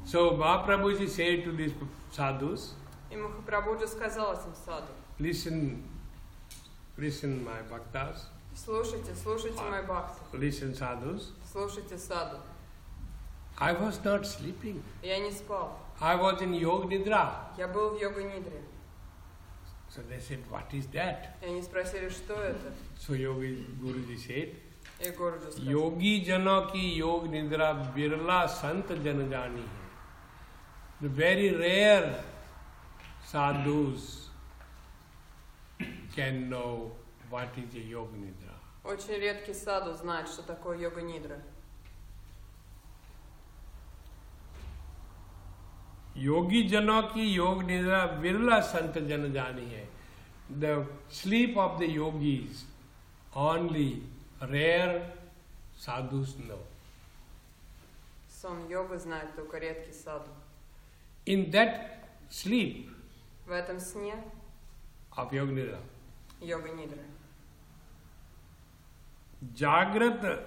So Mahaprabhuji said to these sadhus, И Махапрабхуджи сказал этим саду: listen my bhaktas, слушайте мой бхакти, listen sadhus. слушайте саду. I was not sleeping. Я не спал. I was in Yoga Nidra. Я был в йога-нидре. So they said, what is that? И они спросили, что это? So Yogi Guruji said, И Гуруджи сказал: योगी जनों की योग निद्रा बिरला संत जन जानी है. The very rare sadhus can know what is a yoga nidra. Очень редкий саду знает, что такое йога-нидра. योगी जनों की योग निद्रा बिरला संत जन जानी है. The sleep of the yogis only rare sadhus know. Сон йога знает только редкий саду. In that sleep В этом сне of yoga nidra, йога-нидры, जागृत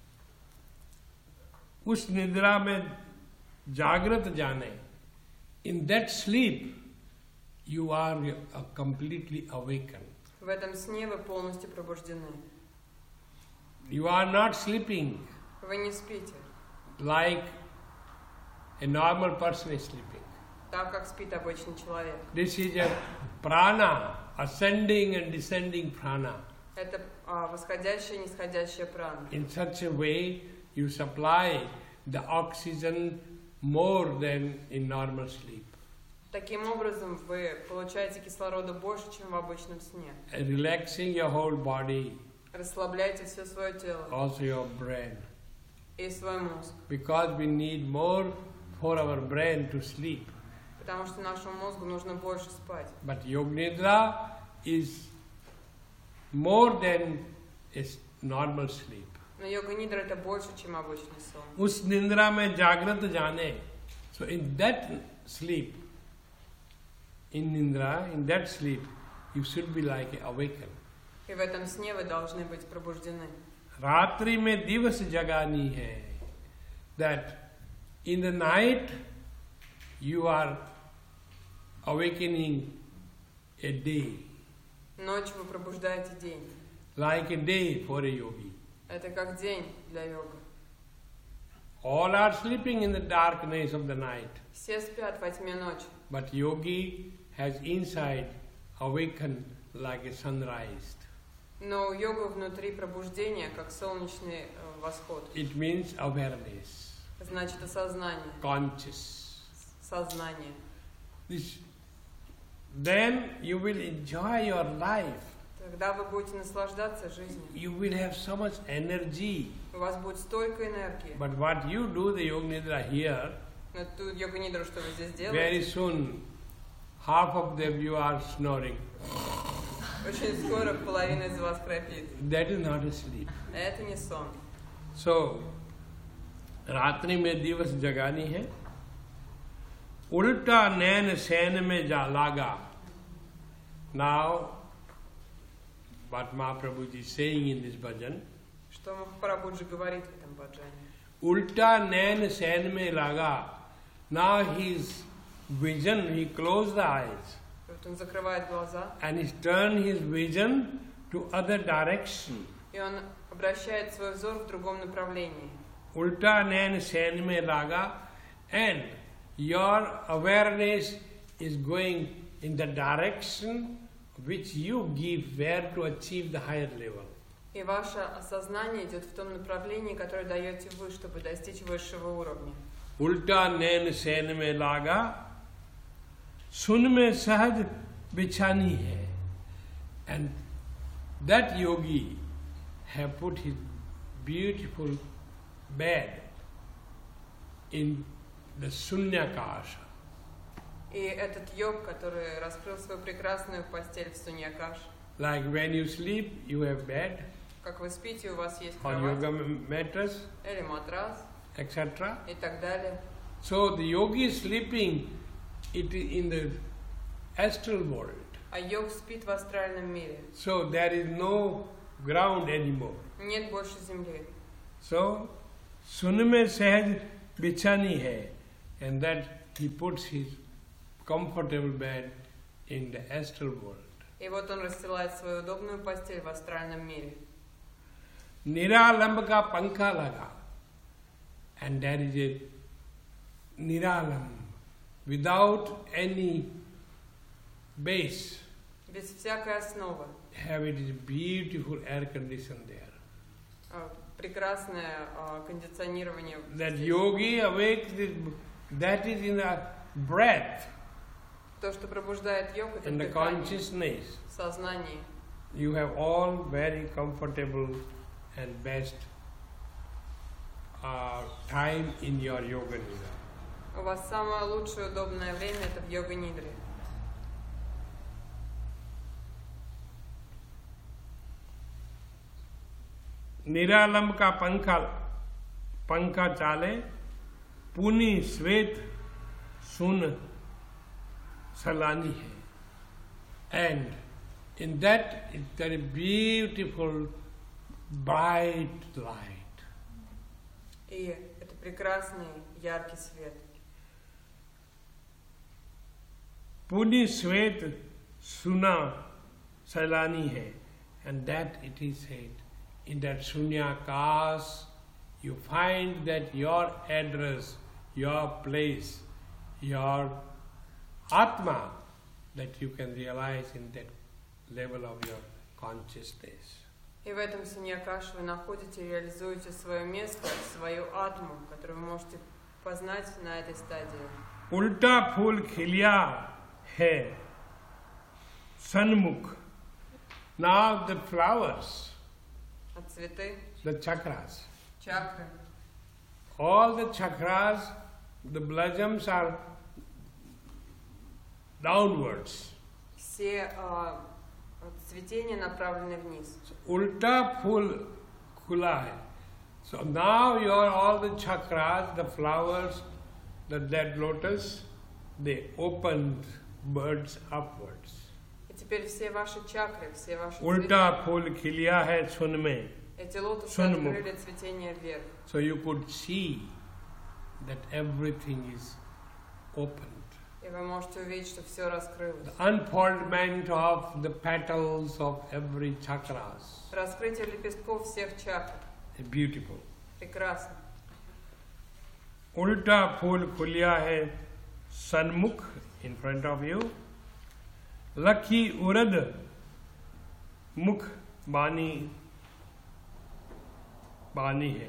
उस निद्रा में जागृत जाने, in that sleep you are completely awakened. в этом сне вы полностью пробуждены. You are not sleeping Вы не спите, like a normal person is sleeping. так как спит обычный человек. This is a prana, ascending and descending prana. Это восходящая и нисходящая прана. In such a way you supply the oxygen more than in normal sleep. Таким образом, вы получаете кислорода больше, чем в обычном сне. Relaxing your whole body, Расслабляете все свое тело also your brain. и свой мозг. Because we need more for our brain to sleep. Потому что нашему мозгу нужно больше спать. But Yoga Nidra is more than a normal sleep. Но йога-нидра это больше, чем обычный сон. उस निंद्रा में जागृत जाने. So in that sleep, in nindra, in that sleep, you should be like awakened. И в этом сне вы должны быть пробуждены. रात्रि में दिवस जगानी है. That in the night you are awakening a day, Ночью вы пробуждаете день. like a day for a yogi. Это как день для йога. All are sleeping in the darkness of the night, Все спят во тьме ночи. but yogi has inside awakened like a sunrise. Но у йога внутри пробуждение, как солнечный восход. It means awareness, Значит, осознание. conscious. Сознание. Then you will enjoy your life. Тогда вы будете наслаждаться жизнью. You will have so much energy. У вас будет столько энергии. But what you do, the Yoga Nidra here, Но ту йога-нидру, что вы здесь very делаете, soon, half of them you are snoring. очень скоро половина из вас храпит. That is not a sleep. Это не сон. So, रात्रि में दिवस जगानी है. उल्टा नैन San में जा लागा. Now, what Mahaprabhuji is saying in this bhajan, Что Махапрабхуджи говорит в этом баджане? उल्टा नैन San में लागा. Now his vision, he closed the eyes Вот он закрывает глаза, and he turned his vision to other direction. и он обращает свой взор в другом направлении. Ulta nain sen mein laga, and your awareness is going in the direction which you give where to achieve the higher level. И ваше осознание идет в том направлении, которое даете вы, чтобы достичь высшего уровня. उल्टा नैन San में लागा, सुन में सहज बिछानी है. And that yogi have put his beautiful bed in the Sunyakasha. И этот йог, который раскрыл свою прекрасную постель в Суньякаш. Like when you sleep, you have bed Как вы спите, у вас есть or кровать yoga mattress, или матрас etc. и так далее. So the yogi is sleeping it in the astral world. А йог спит в астральном мире. So there is no ground anymore. Нет больше земли. So, sun mein sahaj bichani hai. and that he puts his comfortable bed in the astral world. И вот он расстилает свою удобную постель в астральном мире. Niralam ka pankha laga, and there is a Niralam without any base. Без всякой основы. Have it is beautiful air condition there. Прекрасное кондиционирование. That yogi awakes, that is in the breath. То, что пробуждает йогу, это in the дыхание, consciousness. сознание. You have all very comfortable and best time in your yoga nidra. У вас самое лучшее удобное время это в йога-нидре. निरालंब का पंखा चाले, पुनी श्वेत सुन सलानी है. And in that is very beautiful bright light. И это прекрасный яркий свет. पुनी श्वेत सुना सलानी है. And that it is said, in that Shunyakash, you find that your address, your place, your Atma, that you can realize in that level of your consciousness. И в этом Суньякаш вы находите и реализуете свое место, свою атму, которую вы можете познать на этой стадии. Ulta phul khilya hai sanmukh. Now the flowers, А цветы, the chakras, чакры, all the chakras, the blossoms are downwards. все цветения направлены вниз. Ulta phul khula hai. So now your all the chakras, the flowers, the dead lotus, they opened birds upwards. И теперь все ваши чакры, все ваши Ulta цветы, phul khilya hai sunme. эти лотосы Sunmukh. открыли цветение вверх. So you could see that everything is opened. И вы можете увидеть, что все раскрылось. The unfoldment of the petals of every chakras Раскрытие лепестков всех чакр. is beautiful. Прекрасно. Ulta phul khulya hai sanmukh in front of you. Lakhi urad mukh bani hai.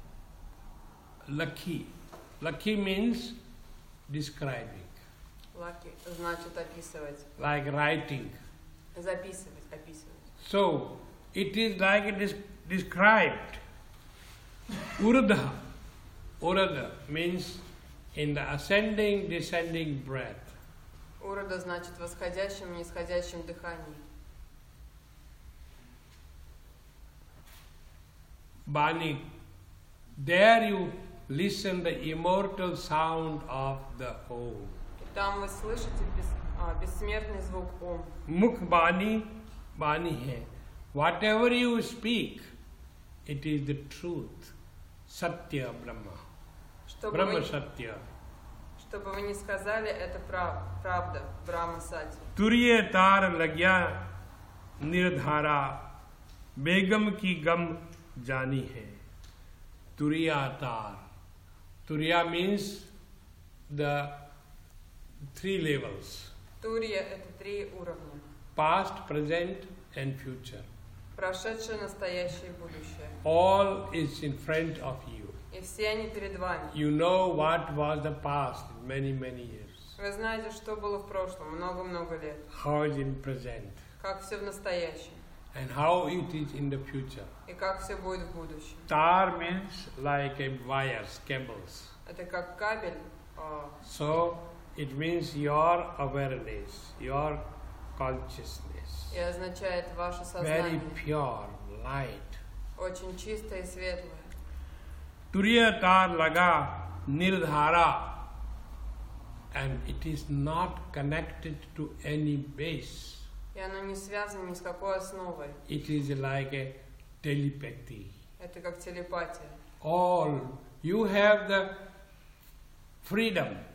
Lakhi means describing, Лаки значит описывать. like writing. Записывать, описывать. So it is like it is described. Urdha. Urada means in the ascending, descending breath. Урада значит в восходящем и нисходящем дыхании. Bani. There you listen the immortal sound of the Om. И там вы слышите бессмертный звук Ом. Mukh bani hai. Whatever you speak, it is the truth. Satya Brahma. Brahma Satya. Чтобы вы не сказали, это правда, Брахма Сати. Turiye tar lagya nirdhara, begam ki gam jani hai. Turiya tar. Turiya means the three levels: Турия — это 3 уровня. past, present, and future. Прошедшее, настоящее и будущее. All is in front of you. И все они перед вами. You know what was the past many years. Вы знаете, что было в прошлом, много-много лет. How is in present. Как все в настоящем. And how it is in the future. И как все будет в будущем. Tar means like a wires, cables. Это как кабель. So it means your awareness, your consciousness. И означает ваше Very сознание. pure, light. Очень чистое и светлое. Turiya tar laga nirdhara. And it is not connected to any base. И оно не связано ни с какой основой. It is like a telepathy. Это как телепатия. All. You have the freedom.